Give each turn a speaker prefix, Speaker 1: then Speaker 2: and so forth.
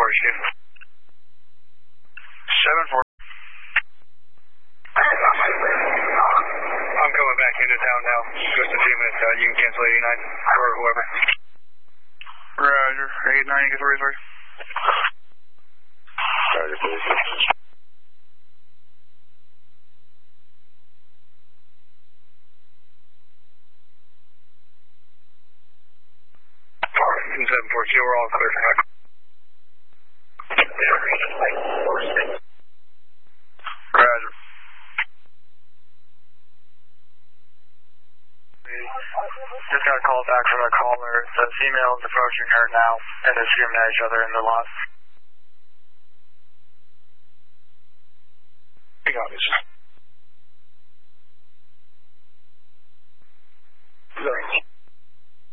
Speaker 1: Chief.
Speaker 2: 7-4.
Speaker 1: I'm coming back into town now. Just a few minutes. You can cancel 89 or whoever.
Speaker 2: Roger. 89, you get 43.
Speaker 3: Roger, please.
Speaker 1: 742, we're all clear for now.
Speaker 2: Roger. Just got a call back from a caller. The female is approaching her now, and they're screaming at each other in the lot.
Speaker 3: Hang on, it's just...